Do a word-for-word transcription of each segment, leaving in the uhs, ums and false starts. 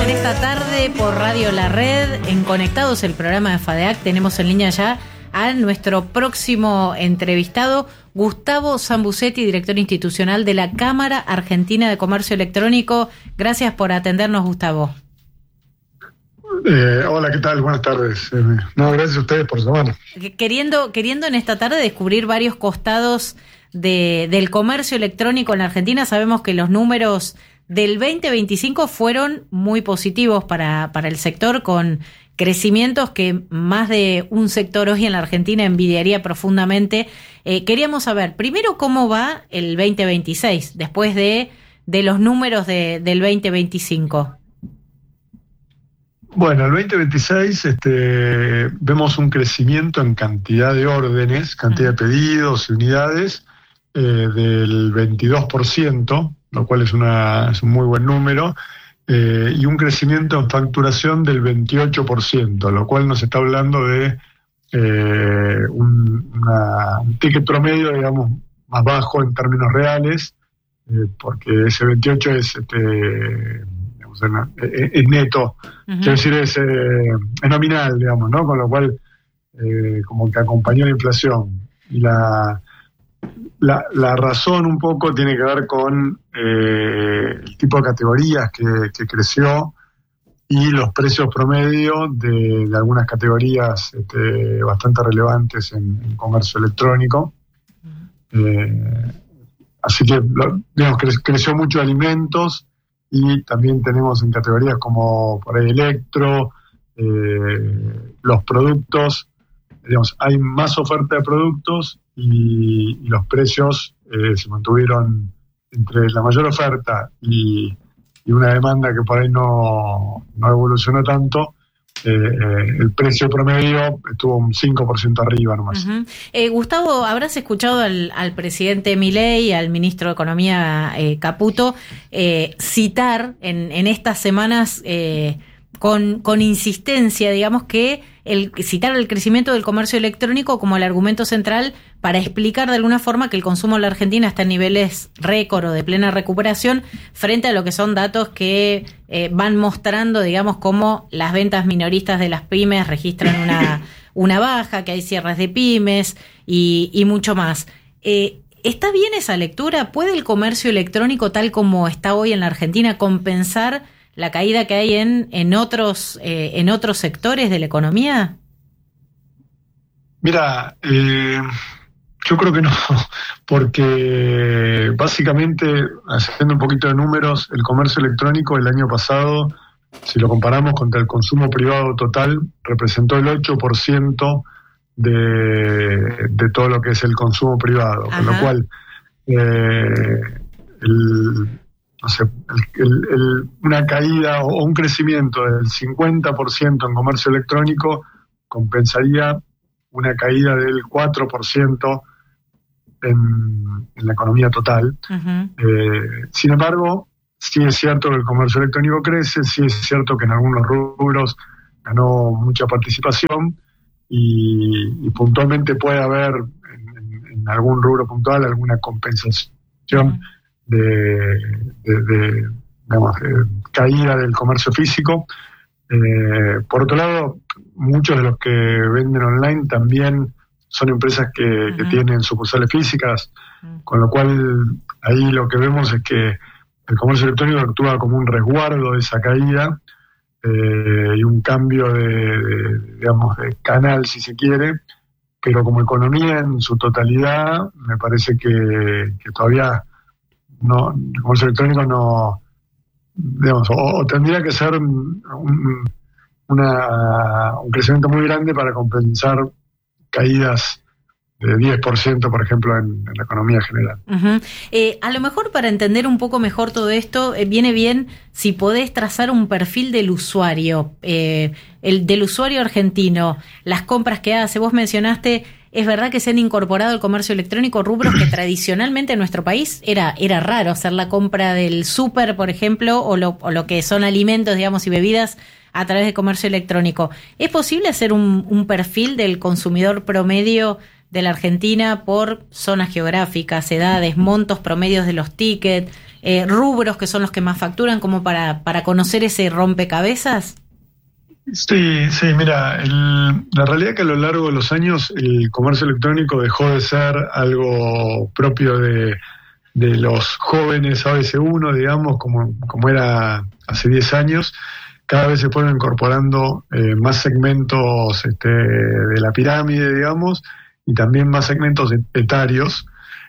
en esta tarde por Radio La Red, en Conectados, el programa de FADEAC. Tenemos en línea ya a nuestro próximo entrevistado, Gustavo Sambucetti, director institucional de la Cámara Argentina de Comercio Electrónico. Gracias por atendernos, Gustavo. Eh, hola, ¿qué tal? Buenas tardes. Eh, no, gracias a ustedes por llamar. Queriendo, queriendo en esta tarde descubrir varios costados de, del comercio electrónico en la Argentina, sabemos que los números del veinte veinticinco fueron muy positivos para, para el sector, con crecimientos que más de un sector hoy en la Argentina envidiaría profundamente. Eh, queríamos saber, primero, cómo va el veinte veintiséis, después de, de los números de, del veinte veinticinco. Bueno, el veinte veintiséis este, vemos un crecimiento en cantidad de órdenes, cantidad de pedidos y unidades eh, del veintidós por ciento, lo cual es, una, es un muy buen número, eh, y un crecimiento en facturación del veintiocho por ciento, lo cual nos está hablando de eh, un, una, un ticket promedio, digamos, más bajo en términos reales, eh, porque ese veintiocho es... Este, es neto, uh-huh. Quiero decir, es, eh, es nominal, digamos, ¿no? Con lo cual, eh, como que acompañó la inflación. Y la, la, la razón un poco tiene que ver con eh, el tipo de categorías que, que creció y los precios promedio de, de algunas categorías este, bastante relevantes en, en comercio electrónico. Uh-huh. Eh, así que, lo, digamos, cre- creció mucho alimentos. Y también tenemos en categorías como por ahí electro, eh, los productos, digamos, hay más oferta de productos y, y los precios eh, se mantuvieron entre la mayor oferta y, y una demanda que por ahí no, no evolucionó tanto. Eh, eh, el precio promedio estuvo un cinco por ciento arriba nomás. Uh-huh. Eh, Gustavo, habrás escuchado al, al presidente Milei y al ministro de Economía eh, Caputo eh, citar en, en estas semanas eh, con, con insistencia, digamos, que el citar el crecimiento del comercio electrónico como el argumento central para explicar de alguna forma que el consumo en la Argentina está en niveles récord o de plena recuperación frente a lo que son datos que eh, van mostrando, digamos, cómo las ventas minoristas de las pymes registran una, una baja, que hay cierres de pymes y, y mucho más. Eh, ¿Está bien esa lectura? ¿Puede el comercio electrónico, tal como está hoy en la Argentina, compensar la caída que hay en, en otros eh, en otros sectores de la economía? Mira, eh, yo creo que no, porque básicamente, haciendo un poquito de números, el comercio electrónico el año pasado, si lo comparamos contra el consumo privado total, representó el ocho por ciento de, de todo lo que es el consumo privado. Ajá. Con lo cual, eh, el... No sé, el, el, el, una caída o un crecimiento del cincuenta por ciento en comercio electrónico compensaría una caída del cuatro por ciento en, en la economía total. Uh-huh. Eh, sin embargo, sí es cierto que el comercio electrónico crece, sí es cierto que en algunos rubros ganó mucha participación y, y puntualmente puede haber en, en, en algún rubro puntual alguna compensación. Uh-huh. De, de, de, digamos, de caída del comercio físico. Eh, por otro lado, muchos de los que venden online también son empresas que, uh-huh. que tienen sucursales físicas, uh-huh. con lo cual ahí lo que vemos es que el comercio electrónico actúa como un resguardo de esa caída eh, y un cambio de, de, digamos, de canal, si se quiere, pero como economía en su totalidad me parece que, que todavía no, el comercio electrónico no, digamos, o, o tendría que ser un, una, un crecimiento muy grande para compensar caídas de diez por ciento, por ejemplo, en, en la economía general. Uh-huh. Eh, a lo mejor, para entender un poco mejor todo esto, eh, viene bien si podés trazar un perfil del usuario, eh, el del usuario argentino, las compras que hace. Vos mencionaste, es verdad que se han incorporado al comercio electrónico rubros que tradicionalmente en nuestro país era, era raro hacer la compra del súper, por ejemplo, o lo, o lo que son alimentos, digamos, y bebidas a través de comercio electrónico. ¿Es posible hacer un, un perfil del consumidor promedio de la Argentina por zonas geográficas, edades, montos promedios de los tickets, eh, rubros que son los que más facturan, como para, para conocer ese rompecabezas? Sí, sí, mira, el, la realidad es que a lo largo de los años el comercio electrónico dejó de ser algo propio de, de los jóvenes A B C uno, digamos, como, como era hace diez años. Cada vez se fueron incorporando eh, más segmentos este, de la pirámide, digamos, y también más segmentos etarios.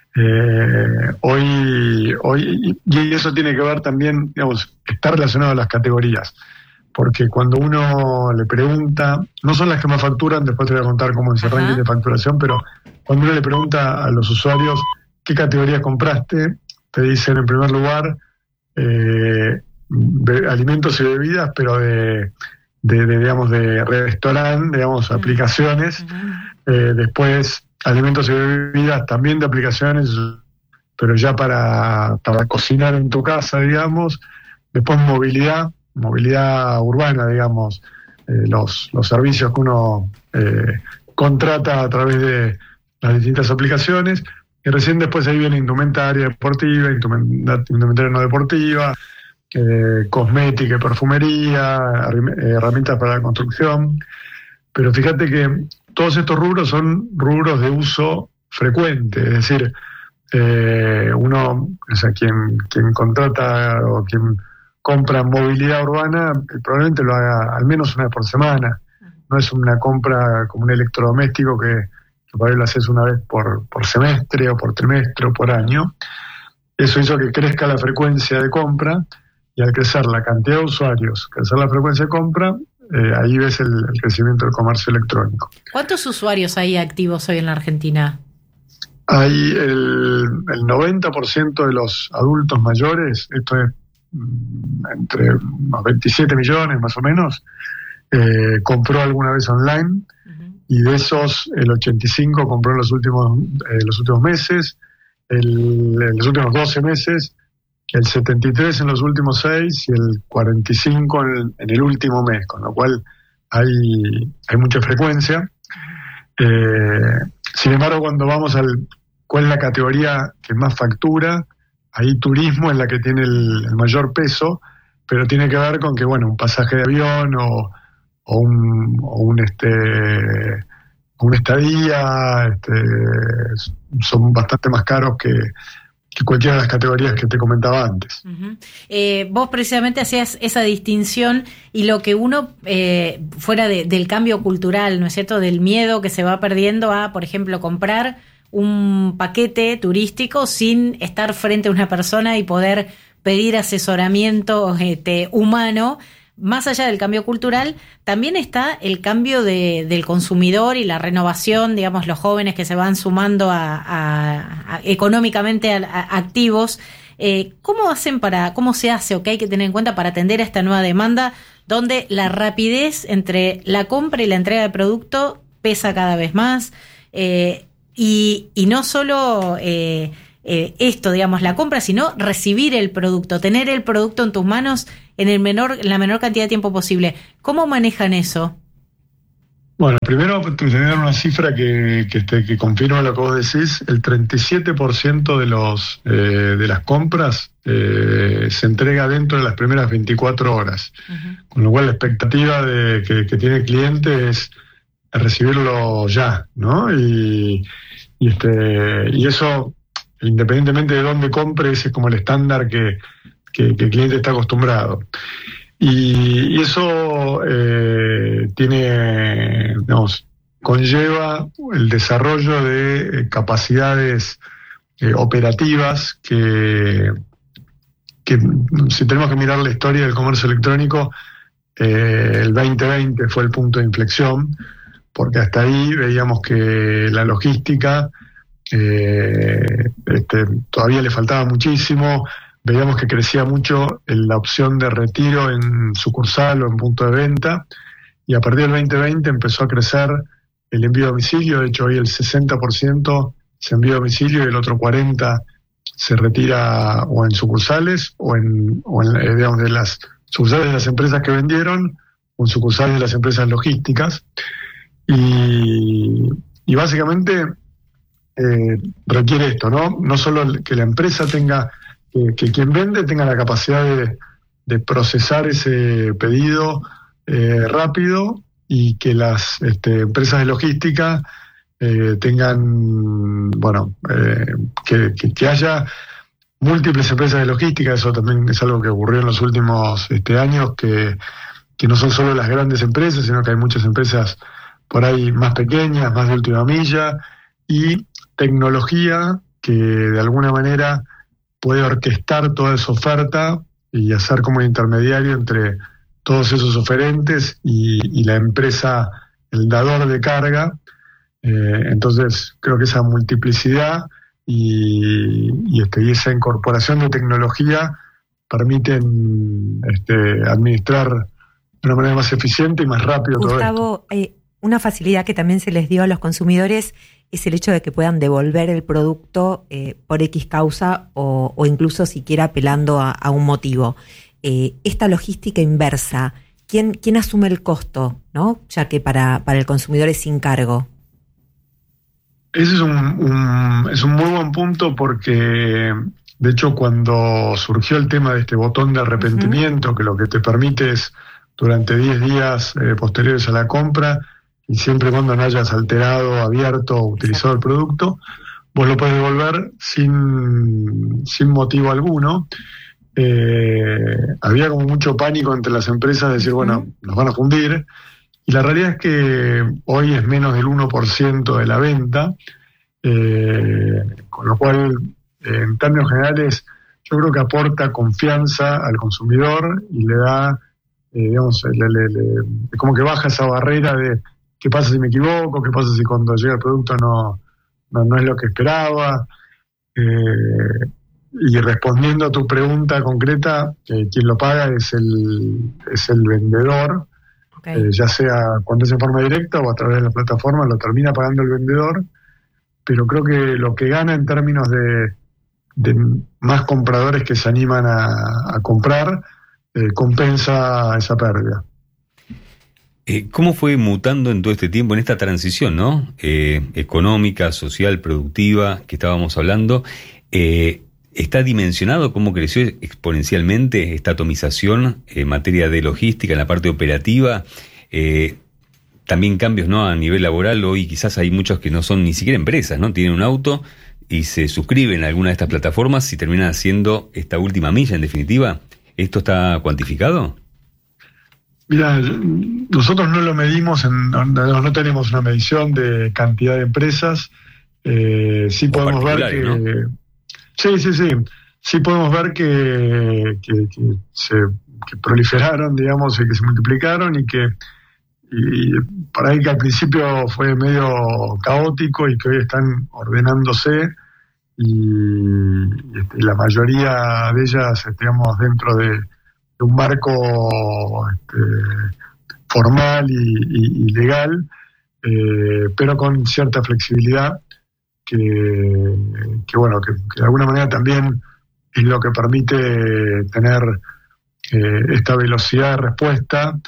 Eh, hoy, hoy, y eso tiene que ver también, digamos, está relacionado a las categorías. Porque cuando uno le pregunta, no son las que más facturan, después te voy a contar cómo es el ranking de facturación, pero cuando uno le pregunta a los usuarios qué categorías compraste, te dicen en primer lugar eh, be- alimentos y bebidas, pero de, de, de digamos, de restaurante, digamos, aplicaciones. Uh-huh. Eh, después alimentos y bebidas también de aplicaciones, pero ya para, para cocinar en tu casa, digamos. Después movilidad. movilidad urbana, digamos, eh, los, los servicios que uno eh, contrata a través de las distintas aplicaciones, y recién después ahí viene indumentaria deportiva, indumentaria no deportiva, eh, cosmética y perfumería, herramientas para la construcción. Pero fíjate que todos estos rubros son rubros de uso frecuente, es decir, eh, uno, o sea, quien, quien contrata o quien compra movilidad urbana, probablemente lo haga al menos una vez por semana. No es una compra como un electrodoméstico que, que por ahí lo haces una vez por, por semestre o por trimestre o por año. Eso hizo que crezca la frecuencia de compra, y al crecer la cantidad de usuarios, crecer la frecuencia de compra, eh, ahí ves el, el crecimiento del comercio electrónico. ¿Cuántos usuarios hay activos hoy en la Argentina? Hay el, el noventa por ciento de los adultos mayores, esto es entre unos veintisiete millones más o menos, eh, compró alguna vez online, uh-huh. y de esos el ochenta y cinco compró en los últimos eh, los últimos meses, el, en los últimos doce meses, el setenta y tres en los últimos seis y el cuarenta y cinco en, en el último mes, con lo cual hay, hay mucha frecuencia. Eh, sin embargo, cuando vamos al cuál es la categoría que más factura, ahí turismo es la que tiene el, el mayor peso, pero tiene que ver con que, bueno, un pasaje de avión o, o un, o un este una estadía este, son bastante más caros que, que cualquiera de las categorías que te comentaba antes. Uh-huh. Eh, vos precisamente hacías esa distinción, y lo que uno, eh, fuera de, del cambio cultural, ¿no es cierto?, del miedo que se va perdiendo a, por ejemplo, comprar un paquete turístico sin estar frente a una persona y poder pedir asesoramiento este, humano. Más allá del cambio cultural, también está el cambio de, del consumidor y la renovación, digamos, los jóvenes que se van sumando a, a, a económicamente a, a activos. Eh, ¿Cómo hacen para, cómo se hace o qué hay que tener en cuenta para atender a esta nueva demanda, donde la rapidez entre la compra y la entrega de producto pesa cada vez más? Eh, Y, y no solo eh, eh, esto, digamos, la compra, sino recibir el producto, tener el producto en tus manos en el menor, en la menor cantidad de tiempo posible. ¿Cómo manejan eso? Bueno, primero te voy a dar una cifra que, que, te, que confirma lo que vos decís. El treinta y siete por ciento de, los, eh, de las compras eh, se entrega dentro de las primeras veinticuatro horas. Uh-huh. Con lo cual la expectativa de que, que tiene el cliente es recibirlo ya, ¿no? Y Y este y eso, independientemente de dónde compre, ese es como el estándar que, que, que el cliente está acostumbrado. Y, y eso eh, tiene, digamos, conlleva el desarrollo de capacidades eh, operativas que, que, si tenemos que mirar la historia del comercio electrónico, eh, el veinte veinte fue el punto de inflexión, porque hasta ahí veíamos que la logística eh, este, todavía le faltaba muchísimo, veíamos que crecía mucho en la opción de retiro en sucursal o en punto de venta, y a partir del veinte veinte empezó a crecer el envío a domicilio. De hecho hoy el sesenta por ciento se envía a domicilio y el otro cuarenta por ciento se retira o en sucursales o en, o en digamos, de las sucursales de las empresas que vendieron o en sucursales de las empresas logísticas. Y, y básicamente eh, requiere esto, ¿no? No solo que la empresa tenga que, que quien vende tenga la capacidad de, de procesar ese pedido eh, rápido, y que las este, empresas de logística eh, tengan, bueno, eh, que, que, que haya múltiples empresas de logística. Eso también es algo que ocurrió en los últimos este, años, que, que no son solo las grandes empresas, sino que hay muchas empresas por ahí más pequeñas, más de última milla, y tecnología que de alguna manera puede orquestar toda esa oferta y hacer como intermediario entre todos esos oferentes y, y la empresa, el dador de carga. Eh, entonces creo que esa multiplicidad y, y, este, y esa incorporación de tecnología permiten este, administrar de una manera más eficiente y más rápido todo esto. Gustavo, eh, una facilidad que también se les dio a los consumidores es el hecho de que puedan devolver el producto eh, por X causa, o, o incluso siquiera apelando a, a un motivo. Eh, esta logística inversa, ¿quién, quién asume el costo, ¿no? Ya que para, para el consumidor es sin cargo. Ese es un, un, es un muy buen punto, porque de hecho cuando surgió el tema de este botón de arrepentimiento, uh-huh. que lo que te permite es durante diez días eh, posteriores a la compra, y siempre cuando no hayas alterado, abierto o utilizado el producto, vos lo podés devolver sin, sin motivo alguno. Eh, había como mucho pánico entre las empresas de decir, bueno, nos van a fundir, y la realidad es que hoy es menos del uno por ciento de la venta, eh, con lo cual, eh, en términos generales, yo creo que aporta confianza al consumidor y le da, eh, digamos, le, le, le, como que baja esa barrera de qué pasa si me equivoco, qué pasa si cuando llega el producto no, no, no es lo que esperaba. Eh, y respondiendo a tu pregunta concreta, eh, quien lo paga es el, es el vendedor, okay. eh, ya sea cuando es en forma directa o a través de la plataforma, lo termina pagando el vendedor, pero creo que lo que gana en términos de, de más compradores que se animan a, a comprar, eh, compensa esa pérdida. Eh, ¿Cómo fue mutando en todo este tiempo, en esta transición, ¿no? Eh, económica, social, productiva, que estábamos hablando? Eh, ¿Está dimensionado cómo creció exponencialmente esta atomización en materia de logística, en la parte operativa? Eh, también cambios, ¿no?, a nivel laboral. Hoy quizás hay muchos que no son ni siquiera empresas, ¿no? Tienen un auto y se suscriben a alguna de estas plataformas y terminan haciendo esta última milla, en definitiva. ¿Esto está cuantificado? Mira, nosotros no lo medimos, en, no, no tenemos una medición de cantidad de empresas. Eh, sí podemos ver que... ¿no? Sí, sí, sí. Sí podemos ver que, que, que se que proliferaron, digamos, y que se multiplicaron, y que y para ahí que al principio fue medio caótico y que hoy están ordenándose, y, y la mayoría de ellas, digamos, dentro de, de un marco este, formal y, y, y legal, eh, pero con cierta flexibilidad que, que bueno, que, que de alguna manera también es lo que permite tener eh, esta velocidad de respuesta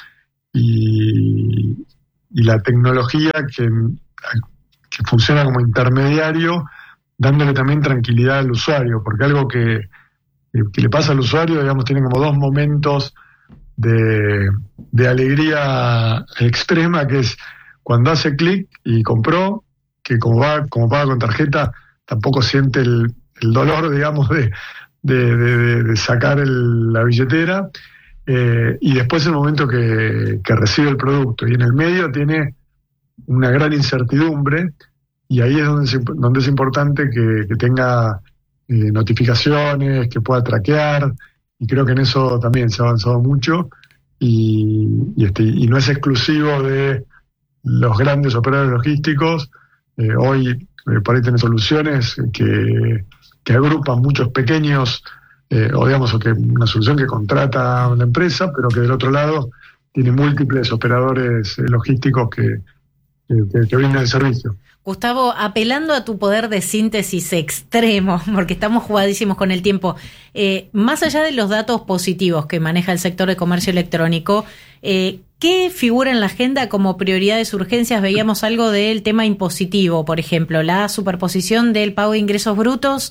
y, y la tecnología que, que funciona como intermediario, dándole también tranquilidad al usuario, porque algo que, que le pasa al usuario, digamos, tiene como dos momentos de, de alegría extrema, que es cuando hace clic y compró, que como va como paga con tarjeta, tampoco siente el, el dolor, digamos, de, de, de, de sacar el, la billetera, eh, y después el momento que, que recibe el producto, y en el medio tiene una gran incertidumbre, y ahí es donde es, donde es importante que, que tenga eh, notificaciones, que pueda traquear, y creo que en eso también se ha avanzado mucho, y, y, este, y no es exclusivo de los grandes operadores logísticos. Eh, hoy eh, por ahí tiene soluciones que, que agrupan muchos pequeños, eh, o digamos, o que una solución que contrata a la empresa, pero que del otro lado tiene múltiples operadores eh, logísticos que, que, que brindan el servicio. Gustavo, apelando a tu poder de síntesis extremo, porque estamos jugadísimos con el tiempo, eh, más allá de los datos positivos que maneja el sector de comercio electrónico, eh, ¿qué figura en la agenda como prioridades, urgencias? Veíamos algo del tema impositivo, por ejemplo, la superposición del pago de ingresos brutos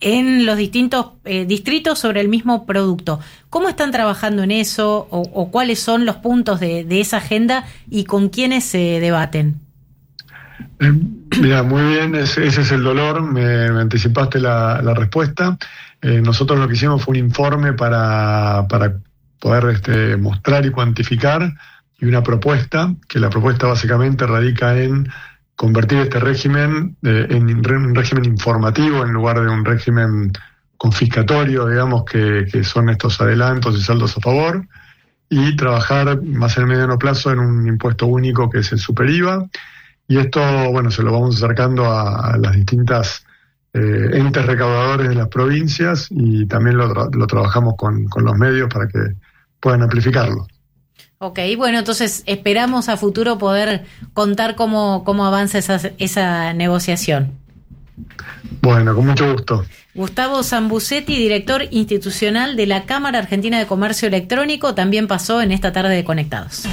en los distintos eh, distritos sobre el mismo producto. ¿Cómo están trabajando en eso o, o cuáles son los puntos de, de esa agenda y con quiénes se debaten? Eh, mira, muy bien, ese, ese es el dolor, me, me anticipaste la, la respuesta. Eh, nosotros lo que hicimos fue un informe para, para poder este, mostrar y cuantificar, y una propuesta, que la propuesta básicamente radica en convertir este régimen eh, en un régimen informativo en lugar de un régimen confiscatorio, digamos, que, que son estos adelantos y saldos a favor, y trabajar más en el mediano plazo en un impuesto único que es el super I V A. Y esto, bueno, se lo vamos acercando a, a las distintas eh, entes recaudadores de las provincias, y también lo, tra- lo trabajamos con, con los medios para que puedan amplificarlo. Ok, bueno, entonces esperamos a futuro poder contar cómo, cómo avanza esa, esa negociación. Bueno, con mucho gusto. Gustavo Zambucetti, director institucional de la Cámara Argentina de Comercio Electrónico, también pasó en esta tarde de Conectados.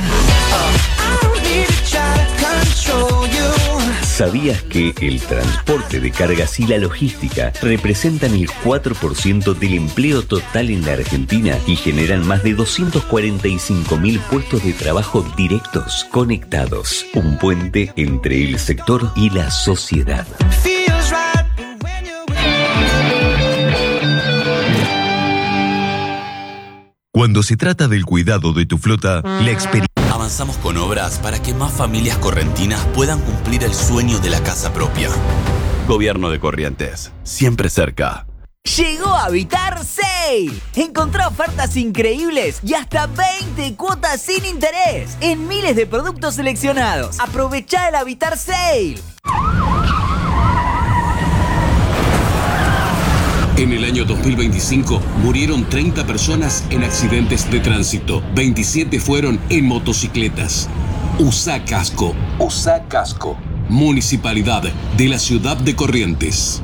¿Sabías que el transporte de cargas y la logística representan el cuatro por ciento del empleo total en la Argentina y generan más de doscientos cuarenta y cinco mil puestos de trabajo directos? Conectados, un puente entre el sector y la sociedad. Cuando se trata del cuidado de tu flota, la experiencia... Avanzamos con obras para que más familias correntinas puedan cumplir el sueño de la casa propia. Gobierno de Corrientes, siempre cerca. Llegó Habitar Sale. Encontrá ofertas increíbles y hasta veinte cuotas sin interés en miles de productos seleccionados. Aprovechá el Habitar Sale. En el año dos mil veinticinco murieron treinta personas en accidentes de tránsito. veintisiete fueron en motocicletas. Usá casco. Usá casco. Municipalidad de la Ciudad de Corrientes.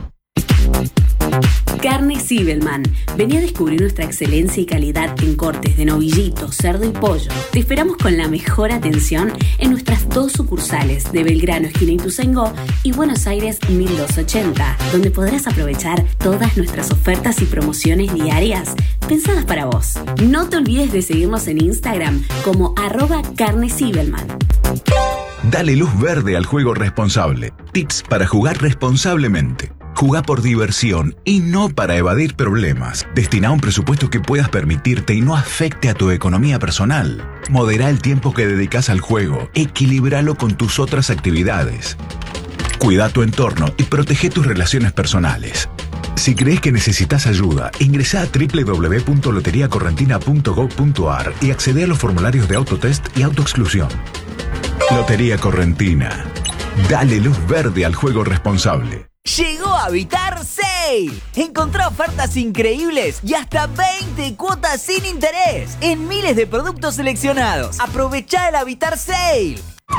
Carne Zibelman. Vení a descubrir nuestra excelencia y calidad en cortes de novillito, cerdo y pollo. Te esperamos con la mejor atención en nuestras dos sucursales de Belgrano, esquina Ituzaingó, y Buenos Aires mil doscientos ochenta, donde podrás aprovechar todas nuestras ofertas y promociones diarias pensadas para vos. No te olvides de seguirnos en Instagram como arroba Carne Zibelman. Dale luz verde al juego responsable. Tips para jugar responsablemente. Jugá por diversión y no para evadir problemas. Destina un presupuesto que puedas permitirte y no afecte a tu economía personal. Moderá el tiempo que dedicas al juego. Equilíbralo con tus otras actividades. Cuida tu entorno y protege tus relaciones personales. Si crees que necesitas ayuda, ingresá a doble u doble u doble u punto lotería correntina punto gob punto ar y accede a los formularios de autotest y autoexclusión. Lotería Correntina. Dale luz verde al juego responsable. Llegó Habitar Sale. Encontrá ofertas increíbles y hasta veinte cuotas sin interés en miles de productos seleccionados. Aprovechá el Habitar Sale.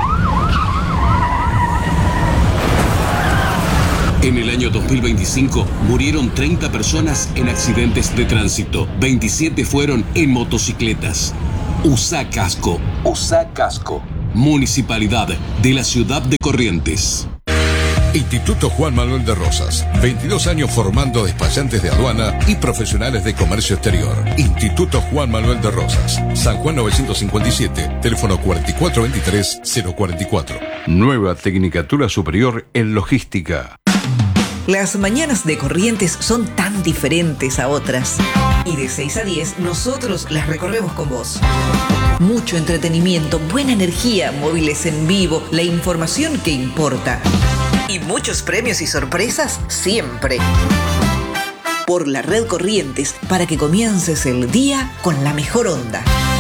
En el año dos mil veinticinco murieron treinta personas en accidentes de tránsito. veintisiete fueron en motocicletas. Usá casco. Usá casco. Municipalidad de la Ciudad de Corrientes. Instituto Juan Manuel de Rosas, veintidós años formando despachantes de aduana y profesionales de comercio exterior. Instituto Juan Manuel de Rosas, San Juan novecientos cincuenta y siete, teléfono cuatro cuatro dos tres cero cuatro cuatro. Nueva Tecnicatura Superior en Logística. Las mañanas de Corrientes son tan diferentes a otras. Y de seis a diez nosotros las recorremos con vos. Mucho entretenimiento, buena energía, móviles en vivo, la información que importa. Y muchos premios y sorpresas siempre. Por la Red Corrientes, para que comiences el día con la mejor onda.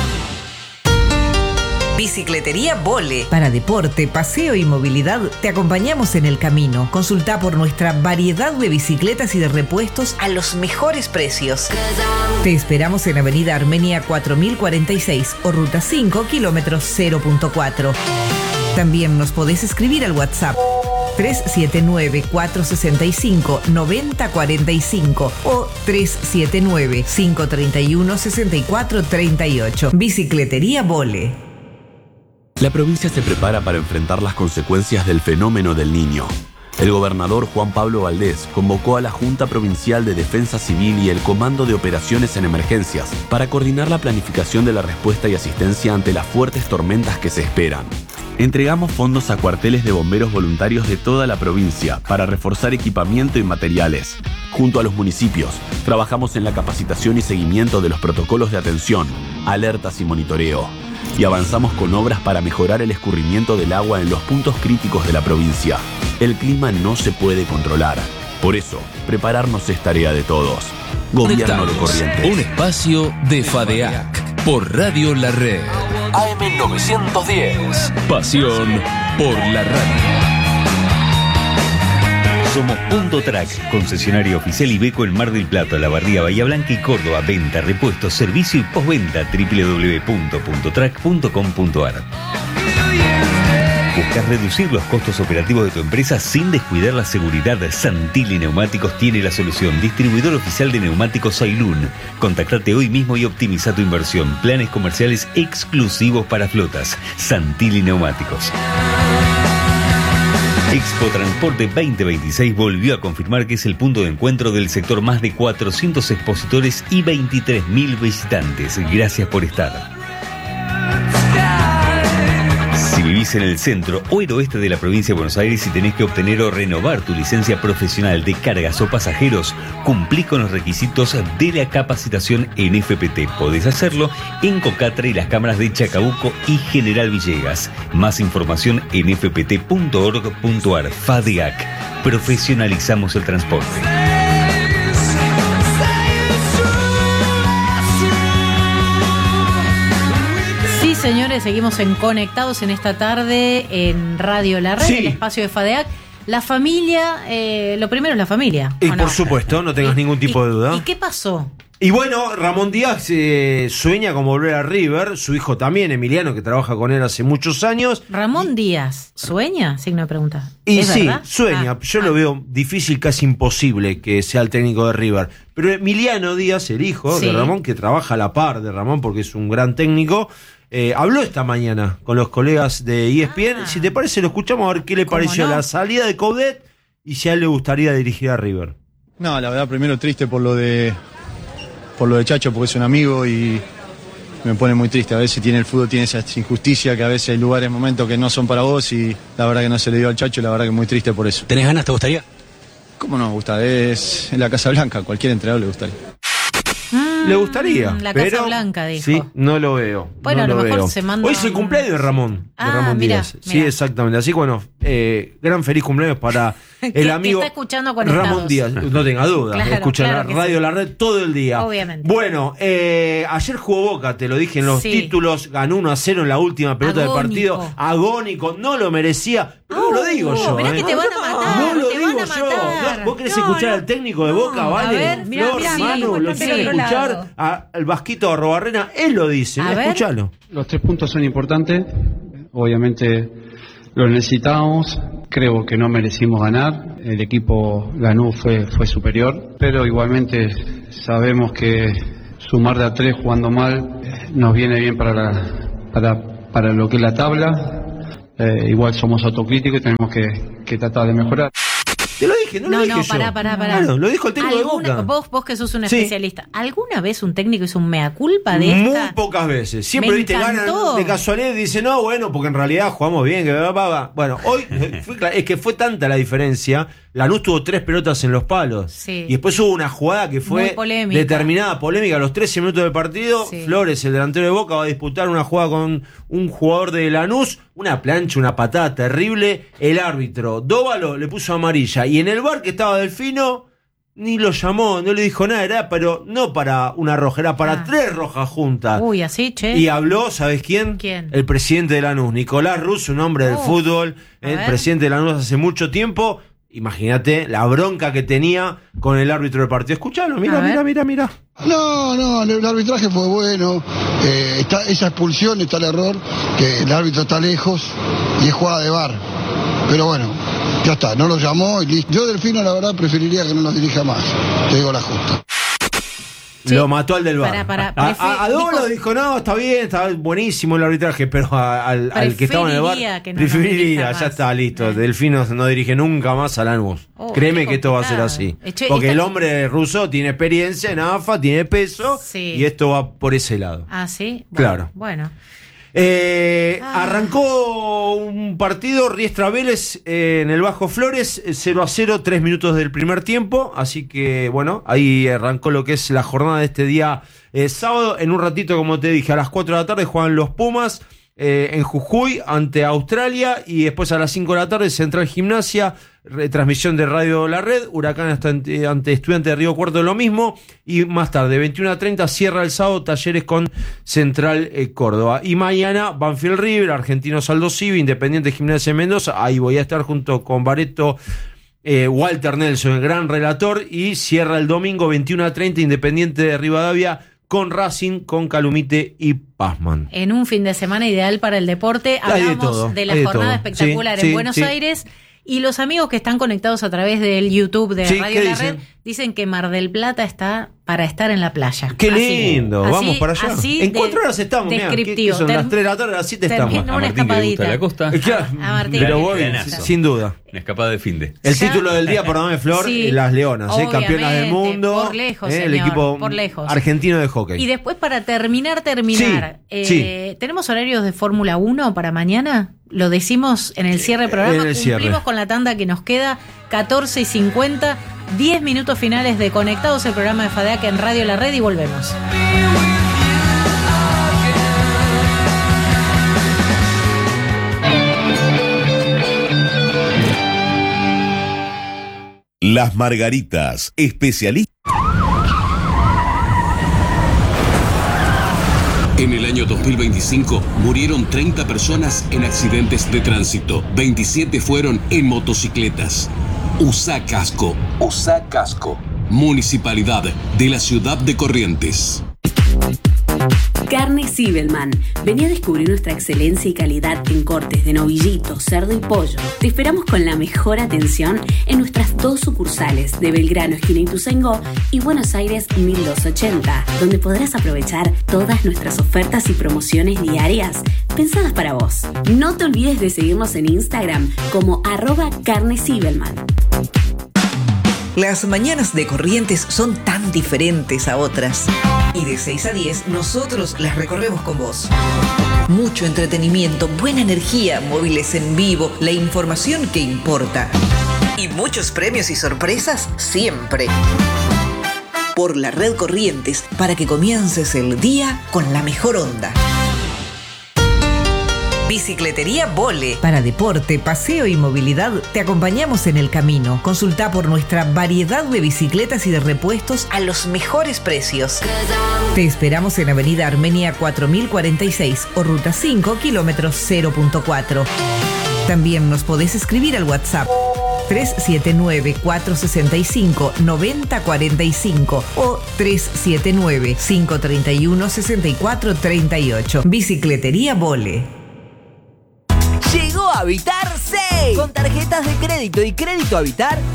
Bicicletería Vole. Para deporte, paseo y movilidad, te acompañamos en el camino. Consulta por nuestra variedad de bicicletas y de repuestos a los mejores precios. Te esperamos en Avenida Armenia cuatro mil cuarenta y seis o Ruta cinco, kilómetros cero punto cuatro. También nos podés escribir al WhatsApp tres siete nueve, cuatro seis cinco, nueve cero cuatro cinco o tres siete nueve, cinco tres uno, seis cuatro tres ocho. Bicicletería Vole. La provincia se prepara para enfrentar las consecuencias del fenómeno del Niño. El gobernador Juan Pablo Valdés convocó a la Junta Provincial de Defensa Civil y el Comando de Operaciones en Emergencias para coordinar la planificación de la respuesta y asistencia ante las fuertes tormentas que se esperan. Entregamos fondos a cuarteles de bomberos voluntarios de toda la provincia para reforzar equipamiento y materiales. Junto a los municipios, trabajamos en la capacitación y seguimiento de los protocolos de atención, alertas y monitoreo. Y avanzamos con obras para mejorar el escurrimiento del agua en los puntos críticos de la provincia. El clima no se puede controlar. Por eso, prepararnos es tarea de todos. Gobierno de Corrientes. Un espacio de FADEAC por Radio La Red. A M novecientos diez. Pasión por la radio. Somos Punto Track, concesionario oficial Iveco en Mar del Plata, La Barría, Bahía Blanca y Córdoba. Venta, repuestos, servicio y postventa. doble u doble u doble u punto punto track punto com punto a r. ¿Buscas reducir los costos operativos de tu empresa sin descuidar la seguridad? Santilli Neumáticos tiene la solución. Distribuidor oficial de neumáticos Ailun. Contactate hoy mismo y optimiza tu inversión. Planes comerciales exclusivos para flotas. Santilli Neumáticos. Expo Transporte veinte veintiséis volvió a confirmar que es el punto de encuentro del sector. Más de cuatrocientos expositores y veintitrés mil visitantes. Gracias por estar. Si vivís en el centro o el oeste de la provincia de Buenos Aires y tenés que obtener o renovar tu licencia profesional de cargas o pasajeros, cumplí con los requisitos de la capacitación en F P T. Podés hacerlo en Cocatra y las cámaras de Chacabuco y General Villegas. Más información en f p t punto org punto a r. FADEAC. Profesionalizamos el transporte. Señores, seguimos en Conectados en esta tarde en Radio La Red, sí. El espacio de FADEAC. La familia, eh, lo primero es la familia. Y no? por supuesto, no tengas y, ningún tipo y, de duda. ¿Y qué pasó? Y bueno, Ramón Díaz eh, sueña con volver a River, su hijo también, Emiliano, que trabaja con él hace muchos años. Ramón y, Díaz, ¿sueña? Signo de pregunta. Y ¿Es sí, verdad? sueña. Ah, Yo ah. lo veo difícil, casi imposible que sea el técnico de River. Pero Emiliano Díaz, el hijo sí. de Ramón, que trabaja a la par de Ramón porque es un gran técnico, Eh, habló esta mañana con los colegas de E S P N. Ah. Si te parece, lo escuchamos a ver qué le pareció no? la salida de Coudet y si a él le gustaría dirigir a River. No, la verdad, primero triste por lo de por lo de Chacho, porque es un amigo y me pone muy triste. A veces tiene el fútbol, tiene esa injusticia que a veces hay lugares, momentos que no son para vos y la verdad que no se le dio al Chacho y la verdad que muy triste por eso. ¿Tenés ganas? ¿Te gustaría? ¿Cómo no me gusta? Es en la Casa Blanca, cualquier entrenador le gustaría. Le gustaría, la pero Casa Blanca, dijo. Sí, no lo veo. Bueno, no a lo, lo mejor veo. se manda. Hoy es el cumpleaños de Ramón, ah, de Ramón mira, Díaz. Mira. Sí, exactamente. Así que bueno, eh, gran feliz cumpleaños para el que, amigo que está escuchando Conectados. Ramón Díaz. No tenga duda, claro, escucha claro la radio sí. La Red todo el día. Obviamente. Bueno, eh, ayer jugó Boca, te lo dije en los sí. títulos, ganó uno a cero en la última pelota Agónico. del partido. Agónico, no lo merecía. Pero oh, no lo digo oh, yo. Mirá eh. que te van a matar. No lo te digo van a yo. matar. No, ¿Vos querés no, escuchar no. al técnico de Boca, no, vale? A ver, mirá, Flor, mirá, Manu, sí, lo quieren escuchar al Vasquito Arrobarrena, él lo dice, escúchalo. Los tres puntos son importantes, obviamente lo necesitábamos, creo que no merecimos ganar, el equipo Lanús fue, fue superior, pero igualmente sabemos que sumar de a tres jugando mal nos viene bien para, la, para, para lo que es la tabla, eh, igual somos autocríticos y tenemos que, que tratar de mejorar. Te lo dije, no, no lo dije no, yo. pará, pará, pará. Claro, lo dijo el técnico de Boca. Vos, vos que sos un sí. especialista, ¿alguna vez un técnico hizo un mea culpa de esta? Muy pocas veces. Siempre, Me viste, encantó. ganan de casualidad y dicen, no, bueno, porque en realidad jugamos bien. Que va, va, va. Bueno, hoy fue, es que fue tanta la diferencia. Lanús tuvo tres pelotas en los palos. Sí. Y después hubo una jugada que fue polémica. determinada, polémica. A los trece minutos del partido, sí. Flores, el delantero de Boca, va a disputar una jugada con un jugador de Lanús. Una plancha, una patada terrible. El árbitro, Dóvalo, le puso amarilla. Y en el bar que estaba Delfino, ni lo llamó, no le dijo nada. Era pero no para una roja, era para ah. tres rojas juntas. Uy, así, che. Y habló, ¿sabes quién? ¿Quién? El presidente de Lanús, Nicolás Russo, un hombre oh. del fútbol. El ver. presidente de Lanús hace mucho tiempo. Imagínate la bronca que tenía con el árbitro del partido. Escuchalo, mira, mira, mira, mira. No, no, el arbitraje fue bueno. Eh, está, esa expulsión, está el error, que el árbitro está lejos y es jugada de V A R. Pero bueno, ya está, no lo llamó y listo. Yo, Delfino, la verdad, preferiría que no nos dirija más. Te digo la justa. Che, lo mató al del V A R. Para, para, a, a, a Dolo dijo, dijo, no, está bien, está buenísimo el arbitraje, pero a, al, al que estaba en el V A R, no preferiría, ya está listo. Eh. Delfino no dirige nunca más a Lanús. Oh, Créeme que esto va a ser así. Che, Porque esta... el hombre ruso tiene experiencia en A F A, tiene peso, sí. y esto va por ese lado. Ah, sí. Bueno, claro. Bueno. Eh, ah. Arrancó un partido, Riestra Vélez eh, en el Bajo Flores, cero a cero, tres minutos del primer tiempo. Así que, bueno, ahí arrancó lo que es la jornada de este día eh, sábado. En un ratito, como te dije, a las cuatro de la tarde juegan los Pumas eh, en Jujuy ante Australia. Y después a las cinco de la tarde, Central Gimnasia. Transmisión de Radio La Red, Huracán hasta ante, ante Estudiantes de Río Cuarto lo mismo, y más tarde, veintiuna a treinta, cierra el sábado Talleres con Central eh, Córdoba, y mañana Banfield River, Argentinos Aldo Civi, Independiente Gimnasia de Mendoza. Ahí voy a estar junto con Bareto, eh, Walter Nelson, el gran relator, y cierra el domingo veintiuna a treinta, Independiente de Rivadavia con Racing, con Calumite y Pazman. En un fin de semana ideal para el deporte. Hablamos de, de la jornada de espectacular sí, en sí, Buenos sí. Aires. Y los amigos que están conectados a través del YouTube de sí, Radio La dicen? Red dicen que Mar del Plata está para estar en la playa. ¡Qué lindo! Así, Vamos para allá. ¿En de, cuatro horas estamos? Descriptivo. Mirá, son Ter- las tres de la tarde, a las siete estamos. Una a Martín, que le gusta la costa. Claro, a Martín. Pero voy, sin duda. Una escapada de finde. El ya, título del día, perdóname, Flor, sí, las Leonas, eh, campeonas del mundo. Por lejos, eh, señor, el equipo por lejos. argentino de hockey. Y después, para terminar, terminar. Sí, eh, sí. ¿Tenemos horarios de Fórmula uno para mañana? Lo decimos en el cierre del programa. En el Cumplimos cierre. con la tanda que nos queda, catorce y cincuenta, diez minutos finales de Conectados, el programa de FADEAC en Radio La Red, y volvemos. Las Margaritas, especialistas. En el año dos mil veinticinco murieron treinta personas en accidentes de tránsito. veintisiete fueron en motocicletas. Usa casco. Usa casco. Municipalidad de la Ciudad de Corrientes. Carne Zibelman. Vení a descubrir nuestra excelencia y calidad en cortes de novillito, cerdo y pollo. Te esperamos con la mejor atención en nuestras dos sucursales de Belgrano, esquina Ituzaingó, y Buenos Aires mil doscientos ochenta, donde podrás aprovechar todas nuestras ofertas y promociones diarias pensadas para vos. No te olvides de seguirnos en Instagram como arroba Carne Zibelman. Las mañanas de Corrientes son tan diferentes a otras. Y de seis a diez nosotros las recorremos con vos. Mucho entretenimiento, buena energía, móviles en vivo, la información que importa. Y muchos premios y sorpresas siempre. Por la Red Corrientes, para que comiences el día con la mejor onda. Bicicletería Vole. Para deporte, paseo y movilidad, te acompañamos en el camino. Consulta por nuestra variedad de bicicletas y de repuestos a los mejores precios. Te esperamos en Avenida Armenia cuatro mil cuarenta y seis o Ruta cinco, kilómetros cero punto cuatro. También nos podés escribir al WhatsApp tres siete nueve, cuatro seis cinco, nueve cero cuatro cinco o tres siete nueve, cinco tres uno, seis cuatro tres ocho. Bicicletería Vole. Llegó Habitar seis. Con tarjetas de crédito y crédito Habitar,